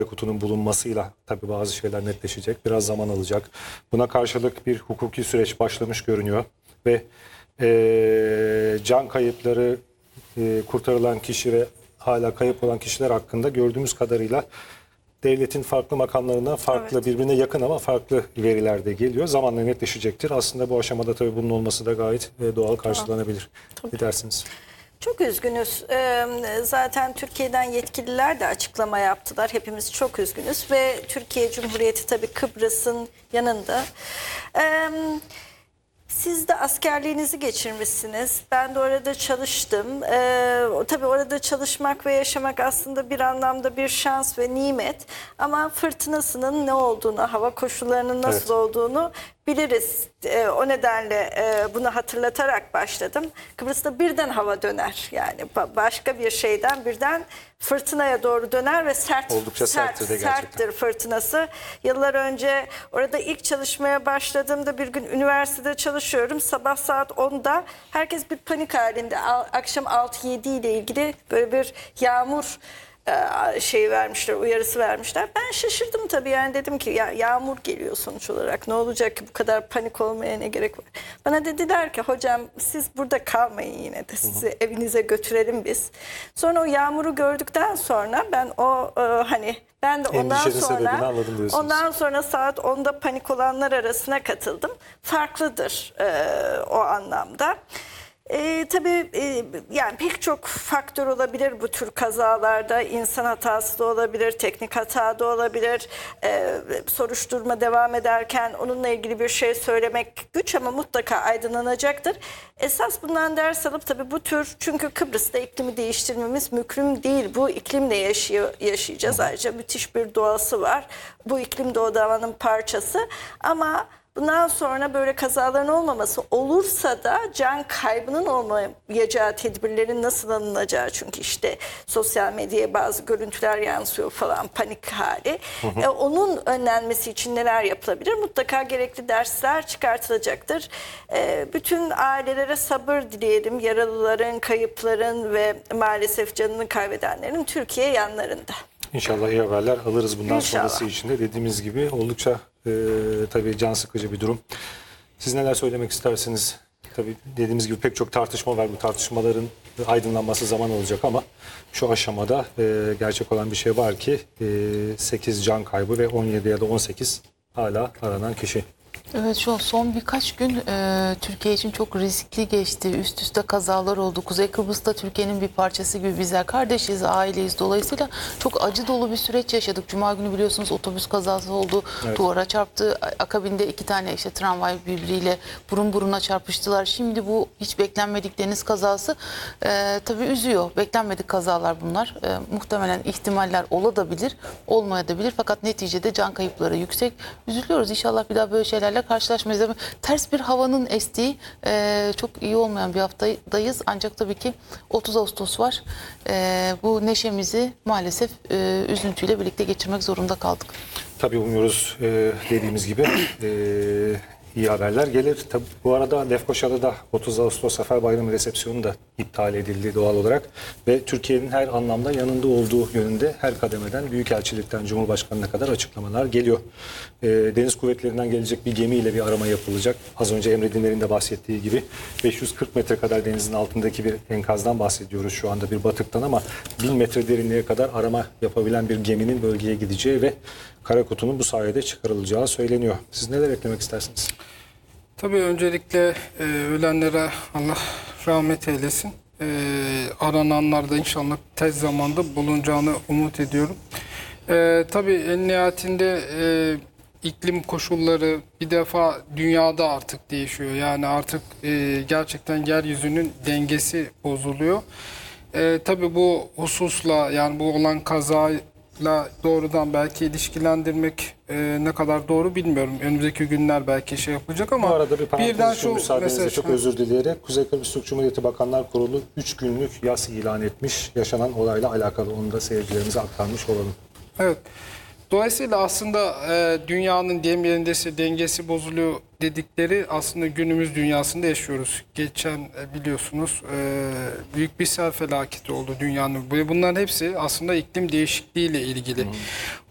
kutunun bulunmasıyla tabii bazı şeyler netleşecek. Biraz zaman alacak. Buna karşılık bir hukuki süreç başlamış görünüyor ve can kayıpları, kurtarılan kişi ve hala kayıp olan kişiler hakkında gördüğümüz kadarıyla devletin farklı makamlarından farklı, Evet. birbirine yakın ama farklı veriler de geliyor. Zamanla netleşecektir. Aslında bu aşamada tabii bunun olması da gayet doğal karşılanabilir. Ne dersiniz? Çok üzgünüz. Zaten Türkiye'den yetkililer de açıklama yaptılar. Hepimiz çok üzgünüz ve Türkiye Cumhuriyeti tabii Kıbrıs'ın yanında. Siz de askerliğinizi geçirmişsiniz. Ben de orada çalıştım. Tabii orada çalışmak ve yaşamak aslında bir anlamda bir şans ve nimet. Ama fırtınasının ne olduğunu, hava koşullarının nasıl Evet. olduğunu biliriz. O nedenle bunu hatırlatarak başladım. Kıbrıs'ta birden hava döner. Yani başka bir şeyden birden fırtınaya doğru döner ve Oldukça serttir de gerçekten. serttir fırtınası. Yıllar önce orada ilk çalışmaya başladığımda bir gün üniversitede çalışıyorum. Sabah saat 10'da herkes bir panik halinde. Akşam 6-7 ile ilgili böyle bir yağmur vermişler, uyarısı vermişler. Ben şaşırdım tabii, yani dedim ki ya yağmur geliyor sonuç olarak, ne olacak ki, bu kadar panik olmaya ne gerek var. Bana dediler ki hocam siz burada kalmayın, yine de sizi evinize götürelim biz. Sonra o yağmuru gördükten sonra ben ben de ondan sonra saat 10'da panik olanlar arasına katıldım. Farklıdır o anlamda. Tabii yani pek çok faktör olabilir bu tür kazalarda. İnsan hatası da olabilir, teknik hata da olabilir. Soruşturma devam ederken onunla ilgili bir şey söylemek güç ama mutlaka aydınlanacaktır. Esas bundan ders alıp tabii bu tür, çünkü Kıbrıs'ta iklimi değiştirmemiz mümkün değil. Bu iklimle yaşayacağız. Ayrıca müthiş bir doğası var. Bu iklim de o doğanın parçası ama bundan sonra böyle kazaların olmaması, olursa da can kaybının olmayacağı tedbirlerin nasıl alınacağı, çünkü işte sosyal medyaya bazı görüntüler yansıyor falan, panik hali. Onun önlenmesi için neler yapılabilir? Mutlaka gerekli dersler çıkartılacaktır. Bütün ailelere sabır dileyelim. Yaralıların, kayıpların ve maalesef canını kaybedenlerin Türkiye yanlarında. İnşallah iyi haberler alırız bundan İnşallah. sonrası için de. Dediğimiz gibi oldukça tabii can sıkıcı bir durum. Siz neler söylemek istersiniz? Tabii dediğimiz gibi pek çok tartışma var. Bu tartışmaların aydınlanması zaman alacak ama şu aşamada gerçek olan bir şey var ki 8 can kaybı ve 17 ya da 18 hala aranan kişi. Evet, şu son birkaç gün Türkiye için çok riskli geçti. Üst üste kazalar oldu. Kuzey Kıbrıs'ta Türkiye'nin bir parçası gibi bizler kardeşiz, aileyiz. Dolayısıyla çok acı dolu bir süreç yaşadık. Cuma günü biliyorsunuz otobüs kazası oldu. Evet. Duvara çarptı. Akabinde 2 tane tramvay birbiriyle burun buruna çarpıştılar. Şimdi bu hiç beklenmedik deniz kazası tabii üzüyor. Beklenmedik kazalar bunlar. Muhtemelen ihtimaller olabilir, olmayabilir. Fakat neticede can kayıpları yüksek. Üzülüyoruz. İnşallah bir daha böyle şeylerle karşılaşmayız. Ters bir havanın estiği çok iyi olmayan bir haftadayız. Ancak tabii ki 30 Ağustos var. Bu neşemizi maalesef üzüntüyle birlikte geçirmek zorunda kaldık. Tabii umuyoruz dediğimiz gibi iyi haberler gelir. Tabii bu arada Lefkoşa'da da 30 Ağustos Zafer Bayramı resepsiyonu da iptal edildi doğal olarak ve Türkiye'nin her anlamda yanında olduğu yönünde her kademeden, Büyükelçilikten Cumhurbaşkanı'na kadar açıklamalar geliyor. Deniz kuvvetlerinden gelecek bir gemiyle bir arama yapılacak. Az önce Emre Dinler'in de bahsettiği gibi 540 metre kadar denizin altındaki bir enkazdan bahsediyoruz şu anda, bir batıktan, ama 1000 metre derinliğe kadar arama yapabilen bir geminin bölgeye gideceği ve kara kutunun bu sayede çıkarılacağı söyleniyor. Siz neler eklemek istersiniz? Tabii öncelikle ölenlere Allah rahmet eylesin. Arananlar da inşallah tez zamanda bulunacağını umut ediyorum. Tabii en nihayetinde iklim koşulları bir defa dünyada artık değişiyor. Yani artık gerçekten yeryüzünün dengesi bozuluyor. Tabii bu hususla, yani bu olan kazayla doğrudan belki ilişkilendirmek ne kadar doğru bilmiyorum. Önümüzdeki günler belki şey yapılacak ama bu arada bir parantez için müsaadenizle çok mesela, özür dileyerek Kuzey Kıbrıs Türk Cumhuriyeti Bakanlar Kurulu 3 günlük yas ilan etmiş. Yaşanan olayla alakalı, onu da seyircilerimize aktarmış olalım. Evet. Dolayısıyla aslında dünyanın dengesi bozuluyor dedikleri aslında günümüz dünyasında yaşıyoruz. Geçen biliyorsunuz büyük bir sel felaketi oldu dünyanın. Bunların hepsi aslında iklim değişikliğiyle ilgili.